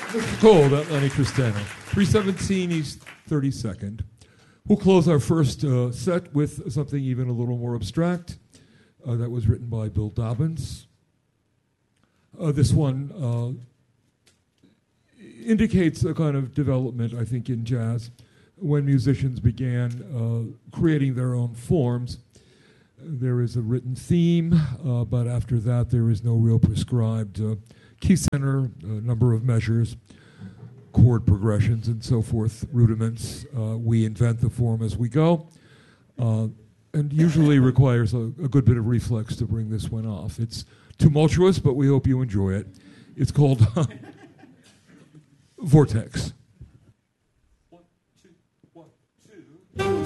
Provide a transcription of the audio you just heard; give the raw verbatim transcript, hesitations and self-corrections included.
Cold at Lenny Tristano. three seventeen East thirty-second. We'll close our first uh, set with something even a little more abstract uh, that was written by Bill Dobbins. Uh, this one uh, indicates a kind of development, I think, in jazz when musicians began uh, creating their own forms. There is a written theme, uh, but after that there is no real prescribed uh, key center, uh, number of measures, chord progressions, and so forth, rudiments. Uh, we invent the form as we go, uh, and usually requires a, a good bit of reflex to bring this one off. It's tumultuous, but we hope you enjoy it. It's called Vortex. One, two, one, two.